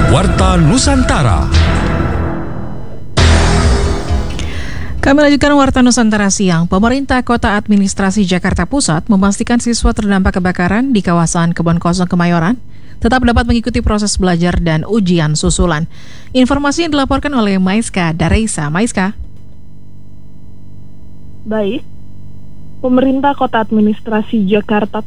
Warta Nusantara. Kami lanjutkan Warta Nusantara siang. Pemerintah Kota Administrasi Jakarta Pusat memastikan siswa terdampak kebakaran di kawasan Kebon Kosong Kemayoran tetap dapat mengikuti proses belajar dan ujian susulan. Informasi yang dilaporkan oleh Maiska Dareisa. Maiska. Baik, Pemerintah Kota Administrasi Jakarta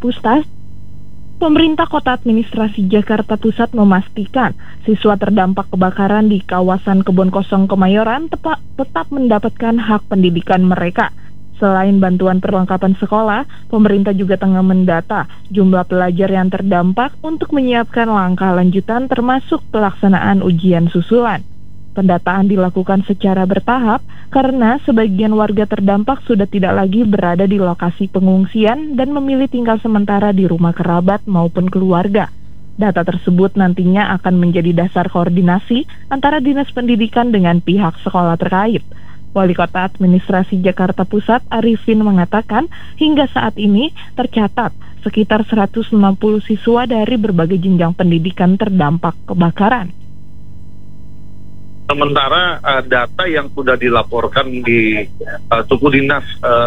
Pusat memastikan siswa terdampak kebakaran di kawasan Kebon Kosong Kemayoran tetap mendapatkan hak pendidikan mereka. Selain bantuan perlengkapan sekolah, pemerintah juga tengah mendata jumlah pelajar yang terdampak untuk menyiapkan langkah lanjutan termasuk pelaksanaan ujian susulan. Pendataan dilakukan secara bertahap karena sebagian warga terdampak sudah tidak lagi berada di lokasi pengungsian dan memilih tinggal sementara di rumah kerabat maupun keluarga. Data tersebut nantinya akan menjadi dasar koordinasi antara Dinas Pendidikan dengan pihak sekolah terkait. Wali Kota Administrasi Jakarta Pusat Arifin mengatakan hingga saat ini tercatat sekitar 160 siswa dari berbagai jenjang pendidikan terdampak kebakaran. Sementara data yang sudah dilaporkan di suku dinas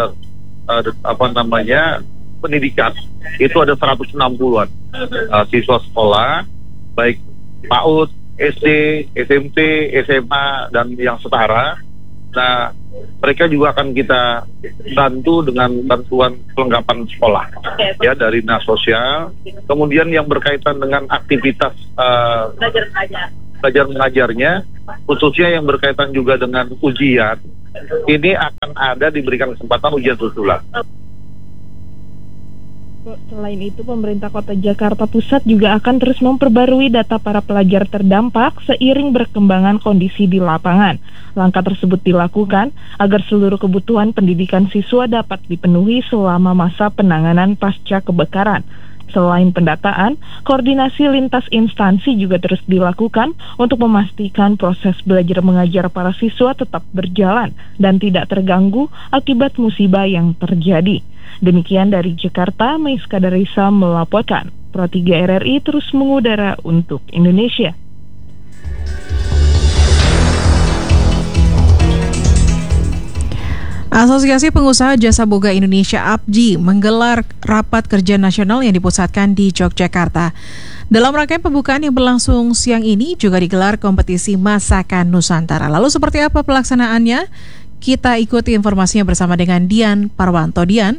pendidikan itu ada 160-an siswa sekolah baik PAUD, SD, SMP, SMA dan yang setara. Nah, mereka juga akan kita bantu dengan bantuan perlengkapan sekolah ya dari dinas sosial. Kemudian yang berkaitan dengan aktivitas belajar mengajarnya, khususnya yang berkaitan juga dengan ujian, ini akan diberikan kesempatan ujian susulan. Selain itu, pemerintah Kota Jakarta Pusat juga akan terus memperbarui data para pelajar terdampak seiring berkembangan kondisi di lapangan. Langkah tersebut dilakukan agar seluruh kebutuhan pendidikan siswa dapat dipenuhi selama masa penanganan pasca kebakaran. Selain pendataan, koordinasi lintas instansi juga terus dilakukan untuk memastikan proses belajar mengajar para siswa tetap berjalan dan tidak terganggu akibat musibah yang terjadi. Demikian dari Jakarta, Maiska Dareisa melaporkan. Pro 3 RRI terus mengudara untuk Indonesia. Asosiasi Pengusaha Jasa Boga Indonesia (APJI) menggelar rapat kerja nasional yang dipusatkan di Yogyakarta. Dalam rangkaian pembukaan yang berlangsung siang ini juga digelar kompetisi masakan Nusantara. Lalu seperti apa pelaksanaannya? Kita ikuti informasinya bersama dengan Dian Parwanto. Dian.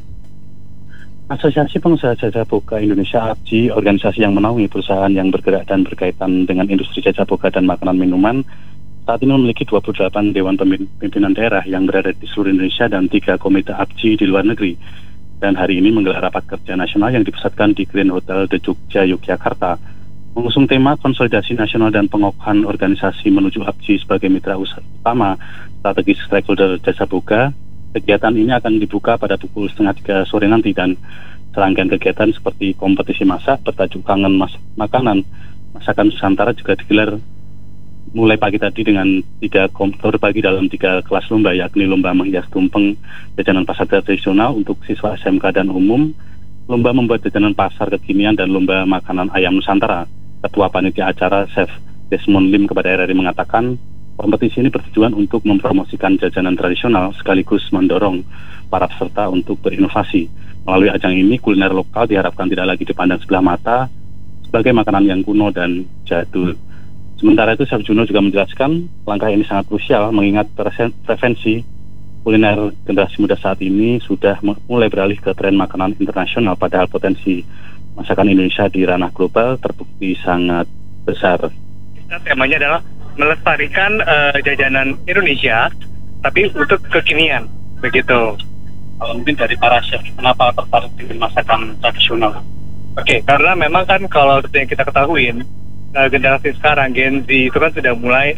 Asosiasi Pengusaha Jasa Boga Indonesia (APJI), organisasi yang menaungi perusahaan yang bergerak dan berkaitan dengan industri jasa boga dan makanan minuman, saat ini memiliki 28 Dewan Pimpinan Daerah yang berada di seluruh Indonesia dan 3 komite APJI di luar negeri. Dan hari ini menggelar rapat kerja nasional yang dipusatkan di Grand Hotel The Jogja, Yogyakarta. Mengusung tema konsolidasi nasional dan pengokohan organisasi menuju APJI sebagai mitra usaha utama strategis stakeholder jasa boga, kegiatan ini akan dibuka pada pukul 2:30 sore nanti dan serangkaian kegiatan seperti kompetisi masak bertajuk Kangen Makanan Masakan Nusantara juga digelar mulai pagi tadi dengan terbagi dalam 3 kelas lomba, yakni lomba menghias tumpeng jajanan pasar tradisional untuk siswa SMK dan umum, lomba membuat jajanan pasar kekinian, dan lomba makanan ayam Nusantara. Ketua Panitia Acara Chef Desmond Lim kepada RRI mengatakan kompetisi ini bertujuan untuk mempromosikan jajanan tradisional sekaligus mendorong para peserta untuk berinovasi. Melalui ajang ini, kuliner lokal diharapkan tidak lagi dipandang sebelah mata sebagai makanan yang kuno dan jadul. Sementara itu, Chef Juno juga menjelaskan langkah ini sangat krusial mengingat preferensi kuliner generasi muda saat ini sudah mulai beralih ke tren makanan internasional, padahal potensi masakan Indonesia di ranah global terbukti sangat besar. Temanya adalah melestarikan jajanan Indonesia, tapi untuk kekinian, begitu. Mungkin dari para chef, kenapa tertarik dengan masakan tradisional? Oke, karena memang kan kalau yang kita ketahuin, generasi sekarang Gen Z itu kan sudah mulai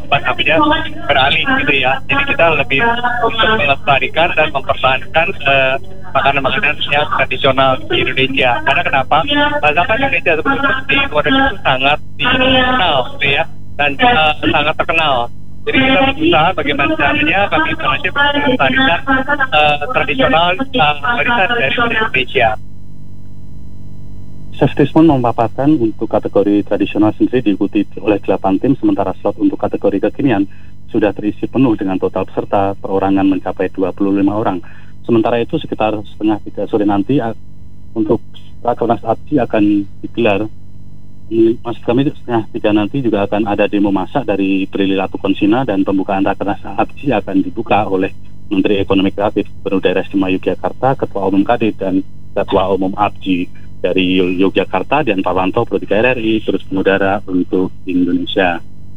beralih gitu ya. Jadi kita lebih untuk melestarikan dan mempertahankan makanan-makanan yang tradisional di Indonesia. Karena kenapa? Masakan Indonesia seperti di luar negeri itu sangat dikenal gitu ya, dan sangat terkenal. Jadi kita berusaha bagaimana caranya kami Indonesia melestarikan tradisional warisan dari Indonesia. Safetismon memaparkan untuk kategori tradisional sendiri diikuti oleh 8 tim, sementara slot untuk kategori kekinian sudah terisi penuh dengan total peserta perorangan mencapai 25 orang. Sementara itu sekitar setengah 3 sore nanti untuk Rakernas APJI akan digelar. Maksud kami setengah 3 nanti juga akan ada demo masak dari Prilly Latukonsina, dan pembukaan Rakernas APJI akan dibuka oleh Menteri Ekonomi Kreatif Gubernur Daerah Istimewa Yogyakarta, Ketua Umum Kadin dan Ketua Umum APJI dari Yogyakarta, dan Parwanto Pro 3 RRI terus mengudara untuk Indonesia.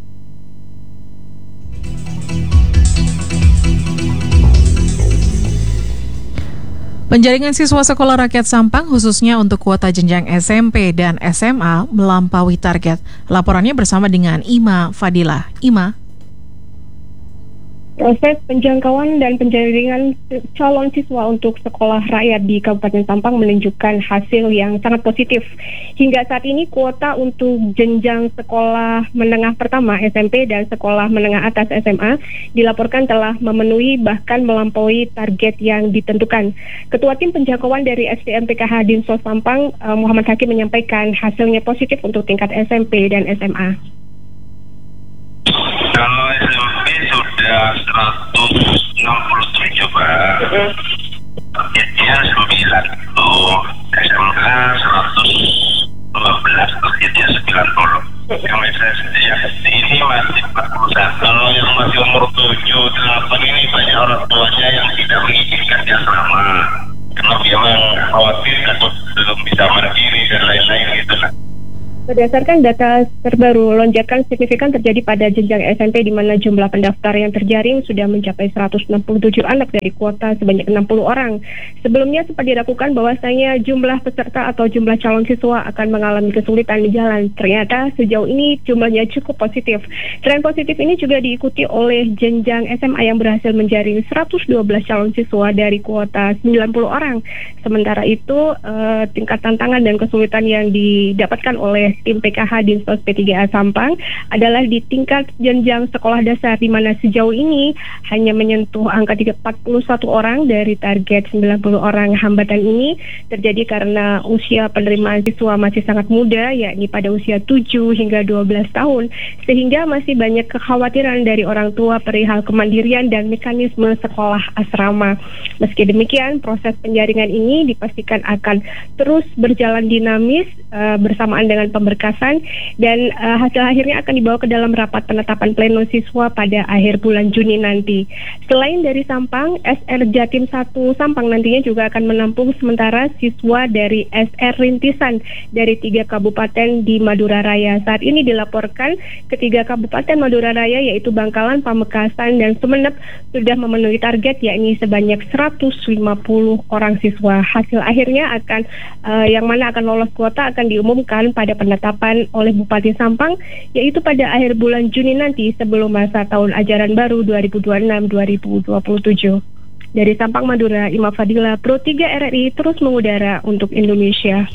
Penjaringan siswa Sekolah Rakyat Sampang khususnya untuk kuota jenjang SMP dan SMA melampaui target. Laporannya bersama dengan Ima Fadila. Ima. Proses penjangkauan dan penjaringan calon siswa untuk sekolah rakyat di Kabupaten Sampang menunjukkan hasil yang sangat positif. Hingga saat ini kuota untuk jenjang sekolah menengah pertama SMP dan sekolah menengah atas SMA dilaporkan telah memenuhi bahkan melampaui target yang ditentukan. Ketua Tim Penjangkauan dari SDM PKH Dinsos Sampang, Muhammad Hakim, menyampaikan hasilnya positif untuk tingkat SMP dan SMA. Kalau SMP sudah 167 Pak, targetnya 9 itu, SMK 112, targetnya 90. Yang SD ini masih 41. Kalau yang masih umur 7-8 ini banyak orang tuanya yang tidak mengizinkan dia selama, karena memang khawatir atau belum bisa mandiri dan lain-lain gitu lah. Berdasarkan data terbaru, lonjakan signifikan terjadi pada jenjang SMP di mana jumlah pendaftar yang terjaring sudah mencapai 167 anak dari kuota sebanyak 60 orang. Sebelumnya sempat diragukan bahwasanya jumlah peserta atau jumlah calon siswa akan mengalami kesulitan di jalan. Ternyata sejauh ini jumlahnya cukup positif. Tren positif ini juga diikuti oleh jenjang SMA yang berhasil menjaring 112 calon siswa dari kuota 90 orang. Sementara itu, tingkat tantangan dan kesulitan yang didapatkan oleh tim PKH Dinsos P3A Sampang adalah di tingkat jenjang sekolah dasar, di mana sejauh ini hanya menyentuh angka 41 orang dari target 90 orang. Hambatan ini terjadi karena usia penerimaan siswa masih sangat muda, yakni pada usia 7 hingga 12 tahun, sehingga masih banyak kekhawatiran dari orang tua perihal kemandirian dan mekanisme sekolah asrama. Meski demikian, proses penjaringan ini dipastikan akan terus berjalan dinamis bersamaan dengan pemberkasan, dan hasil akhirnya akan dibawa ke dalam rapat penetapan pleno siswa pada akhir bulan Juni nanti. Selain dari Sampang, SR Jatim 1 Sampang nantinya juga akan menampung sementara siswa dari SR Rintisan dari 3 kabupaten di Madura Raya. Saat ini dilaporkan ketiga kabupaten Madura Raya yaitu Bangkalan, Pamekasan, dan Sumeneb sudah memenuhi target, yakni sebanyak 150 orang siswa. Hasil akhirnya akan yang mana akan lolos kuota akan diumumkan pada penetapan oleh Bupati Sampang, yaitu pada akhir bulan Juni nanti sebelum masa tahun ajaran baru 2026-2027. Dari Sampang, Madura, Ima Fadila, Pro 3 RRI terus mengudara untuk Indonesia.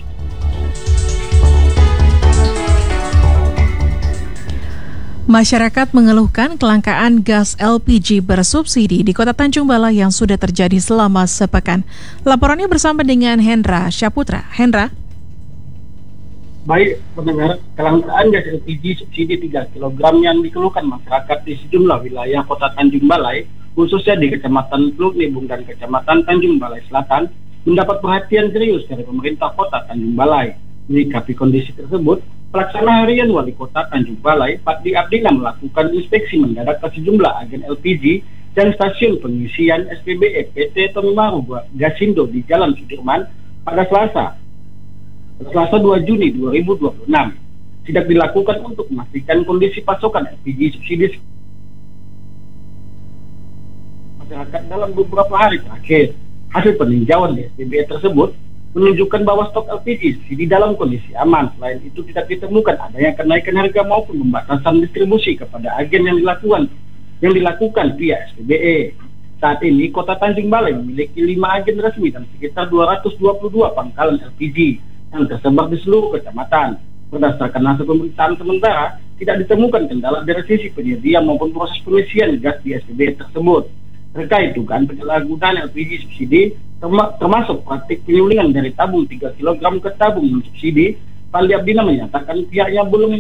Masyarakat mengeluhkan kelangkaan gas LPG bersubsidi di Kota Tanjung Balai yang sudah terjadi selama sepekan. Laporannya bersama dengan Hendra Syaputra. Hendra. Baik, pendengar, kelangkaan gas LPG subsidi 3 kg yang dikeluhkan masyarakat di sejumlah wilayah Kota Tanjung Balai, khususnya di Kecamatan Teluk Nibung dan Kecamatan Tanjung Balai Selatan, mendapat perhatian serius dari pemerintah Kota Tanjung Balai. Menyikapi kondisi tersebut, Pelaksana Harian Wali Kota Tanjung Balai, Patdi Abdillah, melakukan inspeksi mendadak ke sejumlah agen LPG dan stasiun pengisian SPBE PT Tomimaru Gasindo di Jalan Sudirman pada Selasa 2 Juni 2026. Sidak dilakukan untuk memastikan kondisi pasokan LPG subsidi masyarakat dalam beberapa hari terakhir. Hasil peninjauan di SPBE tersebut menunjukkan bahwa stok LPG di dalam kondisi aman. Selain itu tidak ditemukan adanya kenaikan harga maupun pembatasan distribusi kepada agen yang dilakukan via SPBE. Saat ini Kota Tanjung Balai memiliki 5 agen resmi dan sekitar 222 pangkalan LPG yang tersebar di seluruh kecamatan. Berdasarkan hasil pemeriksaan sementara, tidak ditemukan kendala dari sisi penyedia maupun proses pengisian gas di SPBE tersebut. terkait dugaan penyalahgunaan LPG subsidi termasuk praktik penyulingan dari tabung 3 kg ke tabung subsidi. Fadli Abdina menyatakan pihaknya belum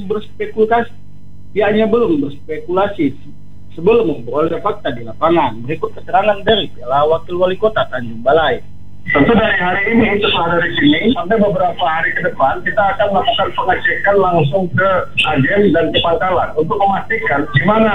berspekulasi sebelum memperoleh fakta di lapangan. Berikut keterangan dari Piala Wakil Wali Kota Tanjung Balai. Tentu dari hari ini, setelah dari sini, sampai beberapa hari ke depan, kita akan melakukan pengecekan langsung ke agen dan ke pangkalan untuk memastikan di mana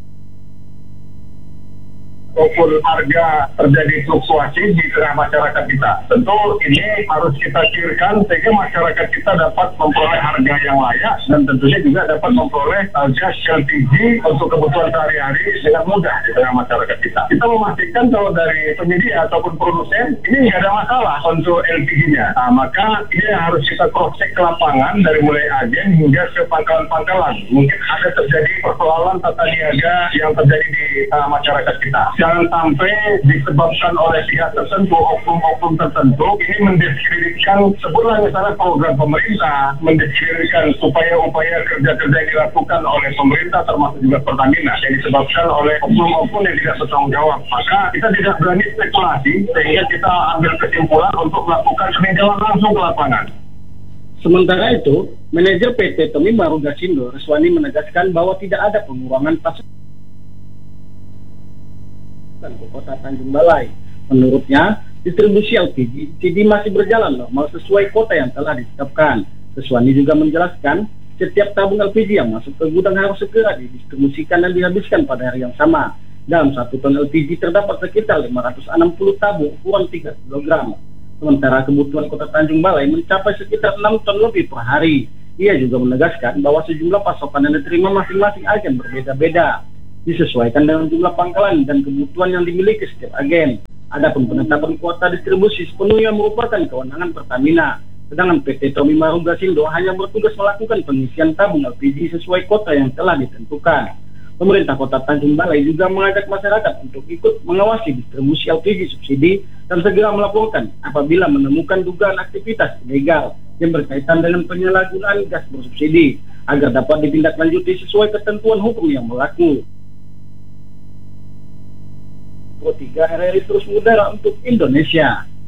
maupun harga terjadi fluktuasi di tengah masyarakat kita. Tentu ini harus kita clearkan sehingga masyarakat kita dapat memperoleh harga yang layak dan tentunya juga dapat memperoleh gas LPG untuk kebutuhan sehari-hari dengan mudah di tengah masyarakat kita. Kita memastikan kalau dari penyedia ataupun produsen ini nggak ada masalah untuk LPG-nya. Nah, maka ini harus kita cross-check ke lapangan dari mulai agen hingga ke pangkalan-pangkalan. Mungkin ada terjadi persoalan tata niaga yang terjadi di masyarakat kita. Jangan sampai disebabkan oleh pihak tertentu, oknum-oknum tertentu, ini mendiskreditkan, sebutlah misalnya program pemerintah, mendiskreditkan upaya-upaya kerja-kerja yang dilakukan oleh pemerintah, termasuk juga Pertamina, yang disebabkan oleh oknum-oknum yang tidak bertanggung jawab. Maka kita tidak berani spekulasi, sehingga kita ambil kesimpulan untuk melakukan peninjauan langsung ke lapangan. Sementara itu, manajer PT Tomim Marugasindo, Reswani, menegaskan bahwa tidak ada pengurangan pasokan ke Kota Tanjung Balai. Menurutnya, distribusi LPG masih berjalan normal sesuai kota yang telah ditetapkan. Reswani juga menjelaskan, setiap tabung LPG yang masuk ke gudang harus segera didistribusikan dan dihabiskan pada hari yang sama. Dalam 1 ton LPG terdapat sekitar 560 tabung ukuran 3 kg. Sementara kebutuhan Kota Tanjung Balai mencapai sekitar 6 ton lebih per hari. Ia juga menegaskan bahwa sejumlah pasokan yang diterima masing-masing agen berbeda-beda, disesuaikan dengan jumlah pangkalan dan kebutuhan yang dimiliki setiap agen. Adapun penetapan kuota distribusi sepenuhnya merupakan kewenangan Pertamina, sedangkan PT Tomim Marugasindo hanya bertugas melakukan pengisian tabung LPG sesuai kota yang telah ditentukan. Pemerintah Kota Tanjung Balai juga mengajak masyarakat untuk ikut mengawasi distribusi LPG subsidi dan segera melaporkan apabila menemukan dugaan aktivitas ilegal yang berkaitan dengan penyalahgunaan gas bersubsidi agar dapat ditindaklanjuti sesuai ketentuan hukum yang berlaku. Pro 3 RRI terus mengudara untuk Indonesia.